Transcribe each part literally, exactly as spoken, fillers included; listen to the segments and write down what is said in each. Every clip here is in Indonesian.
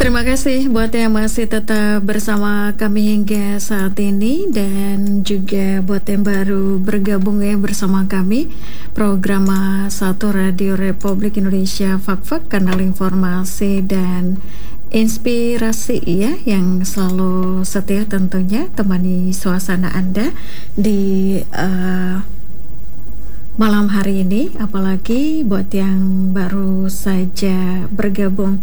Terima kasih buat yang masih tetap bersama kami hingga saat ini, dan juga buat yang baru bergabung ya bersama kami. Program satu Radio Republik Indonesia, Fak-Fak, kanal informasi dan inspirasi ya, yang selalu setia tentunya temani suasana Anda di uh, malam hari ini. Apalagi buat yang baru saja bergabung.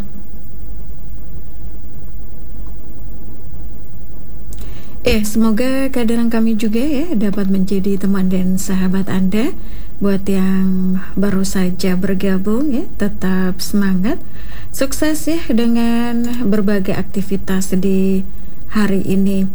Eh, semoga kehadiran kami juga ya dapat menjadi teman dan sahabat Anda. Buat yang baru saja bergabung ya, tetap semangat, sukses ya dengan berbagai aktivitas di hari ini.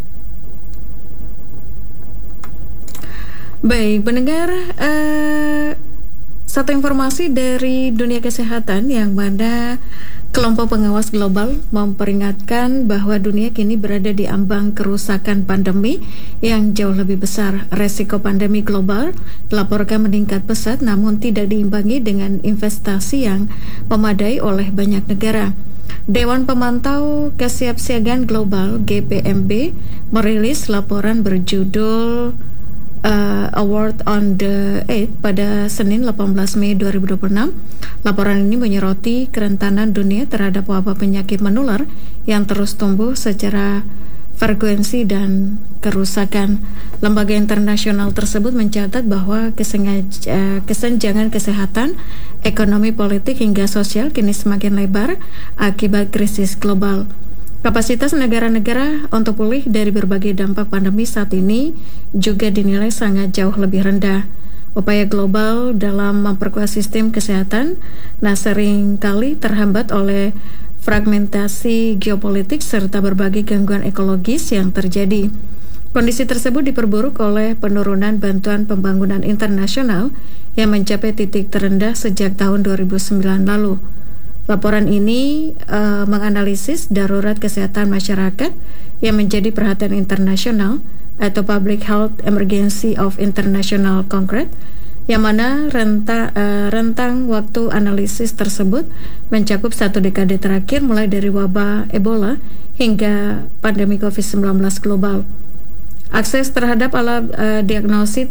Baik, pendengar, uh, satu informasi dari dunia kesehatan yang mana kelompok pengawas global memperingatkan bahwa dunia kini berada di ambang kerusakan pandemi yang jauh lebih besar. Resiko pandemi global dilaporkan meningkat pesat namun tidak diimbangi dengan investasi yang memadai oleh banyak negara. Dewan Pemantau Kesiapsiagaan Global G P M B merilis laporan berjudul Uh, Award on the eighth pada Senin delapan belas Mei dua ribu dua puluh enam. Laporan ini menyoroti kerentanan dunia terhadap wabah penyakit menular yang terus tumbuh secara frekuensi dan kerusakan. Lembaga internasional tersebut mencatat bahwa kesengaj- uh, kesenjangan kesehatan, ekonomi, politik hingga sosial kini semakin lebar akibat krisis global. Kapasitas negara-negara untuk pulih dari berbagai dampak pandemi saat ini juga dinilai sangat jauh lebih rendah. Upaya global dalam memperkuat sistem kesehatan nah sering kali terhambat oleh fragmentasi geopolitik serta berbagai gangguan ekologis yang terjadi. Kondisi tersebut diperburuk oleh penurunan bantuan pembangunan internasional yang mencapai titik terendah sejak tahun dua ribu sembilan lalu. Laporan ini uh, menganalisis darurat kesehatan masyarakat yang menjadi perhatian internasional atau Public Health Emergency of International Concrete, yang mana renta, uh, rentang waktu analisis tersebut mencakup satu dekade terakhir mulai dari wabah Ebola hingga pandemi covid sembilan belas global. Akses terhadap alat uh, diagnosis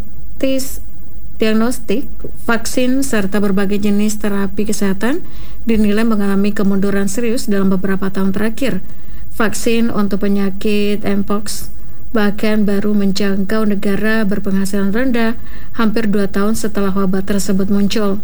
diagnostik, vaksin, serta berbagai jenis terapi kesehatan dinilai mengalami kemunduran serius dalam beberapa tahun terakhir. Vaksin untuk penyakit Mpox bahkan baru menjangkau negara berpenghasilan rendah hampir dua tahun setelah wabah tersebut muncul.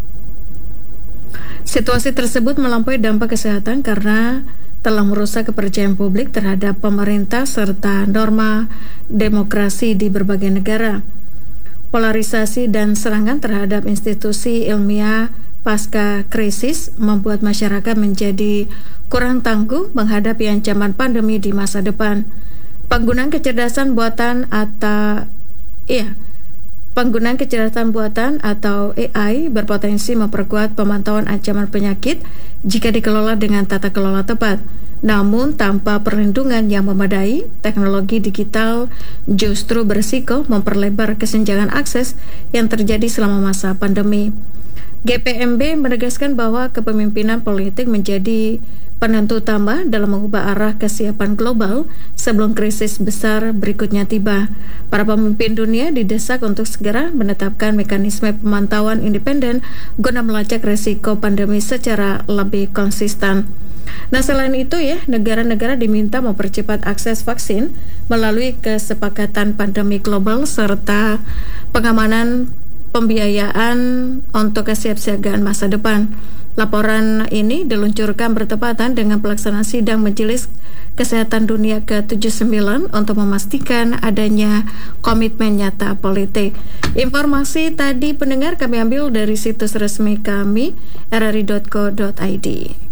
Situasi tersebut melampaui dampak kesehatan karena telah merusak kepercayaan publik terhadap pemerintah serta norma demokrasi di berbagai negara. Polarisasi dan serangan terhadap institusi ilmiah pasca krisis membuat masyarakat menjadi kurang tangguh menghadapi ancaman pandemi di masa depan. Penggunaan kecerdasan buatan atau iya, penggunaan kecerdasan buatan atau A I berpotensi memperkuat pemantauan ancaman penyakit jika dikelola dengan tata kelola tepat. Namun tanpa perlindungan yang memadai, teknologi digital justru berisiko memperlebar kesenjangan akses yang terjadi selama masa pandemi. G P M B menegaskan bahwa kepemimpinan politik menjadi penentu utama dalam mengubah arah kesiapan global sebelum krisis besar berikutnya tiba. Para pemimpin dunia didesak untuk segera menetapkan mekanisme pemantauan independen guna melacak risiko pandemi secara lebih konsisten. Nah, selain itu ya, negara-negara diminta mempercepat akses vaksin melalui kesepakatan pandemi global serta pengamanan pembiayaan untuk kesiapsiagaan masa depan. Laporan ini diluncurkan bertepatan dengan pelaksanaan sidang Majelis Kesehatan Dunia ke tujuh puluh sembilan untuk memastikan adanya komitmen nyata politik. Informasi tadi pendengar kami ambil dari situs resmi kami r r i dot co dot i d.